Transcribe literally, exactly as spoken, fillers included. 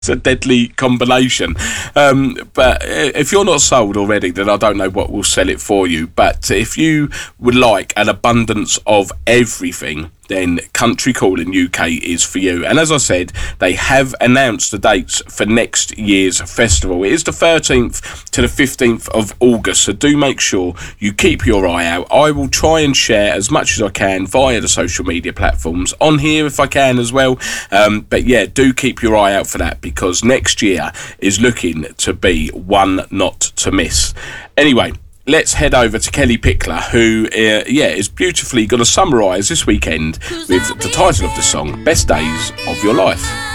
It's a deadly combination. Um, but if you're not sold already, then I don't know what will sell it for you. But if you would like an abundance of everything, then Country Calling U K is for you. And as I said, they have announced the dates for next year's festival. It is the thirteenth to the fifteenth of August, so do make sure you keep your eye out. I will try and share as much as I can via the social media platforms, on here if I can as well. Um, but yeah, do keep your eye out for that, because next year is looking to be one not to miss. Anyway, let's head over to Kellie Pickler, who, uh, yeah, is beautifully going to summarise this weekend with the title of the song, Best Days of Your Life.